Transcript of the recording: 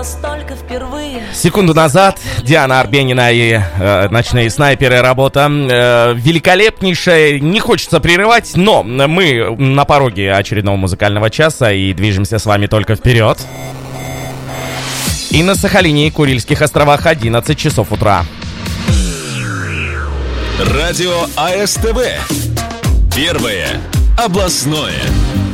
столько впервые. Секунду назад Диана Арбенина и «Ночные снайперы». Работа великолепнейшая. Не хочется прерывать, но мы на пороге очередного музыкального часа и движемся с вами только вперед. И на Сахалине и Курильских островах 11 часов утра. Радио АСТВ. Первое областное.